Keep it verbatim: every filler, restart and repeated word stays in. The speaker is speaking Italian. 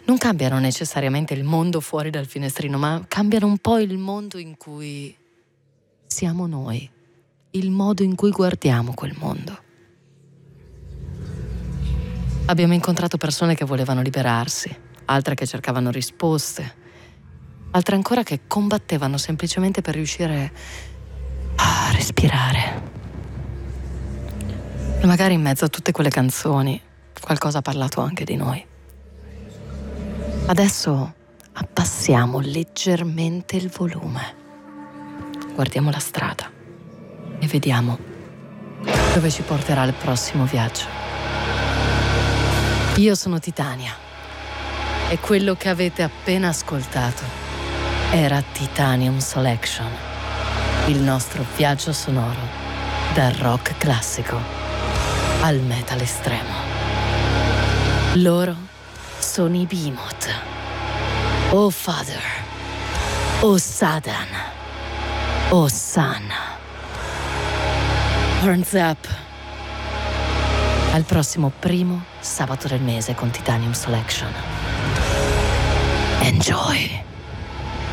non cambiano necessariamente il mondo fuori dal finestrino, ma cambiano un po' il mondo in cui siamo noi, il modo in cui guardiamo quel mondo. Abbiamo incontrato persone che volevano liberarsi, altre che cercavano risposte, altre ancora che combattevano semplicemente per riuscire a respirare. E magari in mezzo a tutte quelle canzoni qualcosa ha parlato anche di noi. Adesso abbassiamo leggermente il volume, guardiamo la strada e vediamo dove ci porterà il prossimo viaggio. Io sono Titania e quello che avete appena ascoltato era Titanium Selection, il nostro viaggio sonoro dal rock classico al metal estremo. Loro sono i Behemoth. Oh Father, oh Satan, oh Son. Horns up. Al prossimo primo sabato del mese con Titanium Selection. Enjoy.